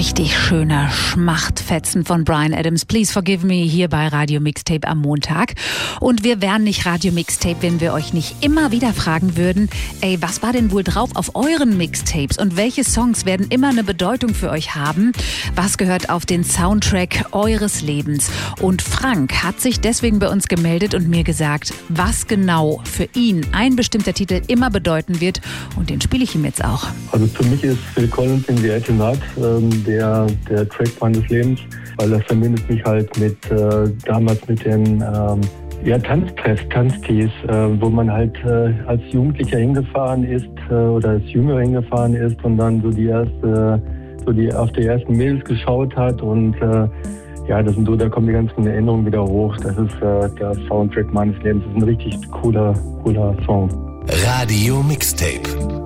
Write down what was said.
richtig schöner Schmachtfetzen von Bryan Adams. Please Forgive Me hier bei Radio Mixtape am Montag. Und wir wären nicht Radio Mixtape, wenn wir euch nicht immer wieder fragen würden, ey, was war denn wohl drauf auf euren Mixtapes und welche Songs werden immer eine Bedeutung für euch haben? Was gehört auf den Soundtrack eures Lebens? Und Frank hat sich deswegen bei uns gemeldet und mir gesagt, was genau für ihn ein bestimmter Titel immer bedeuten wird. Und den spiele ich ihm jetzt auch. Also für mich ist Phil Collins in The 18 Nights der Track meines Lebens, weil das verbindet mich halt mit damals mit den Tanztees, wo man halt als Jugendlicher hingefahren ist oder als Jünger hingefahren ist und dann auf die ersten Mädels geschaut hat und da kommen die ganzen Erinnerungen wieder hoch. Das ist der Soundtrack meines Lebens. Das ist ein richtig cooler Song. Radio Mixtape.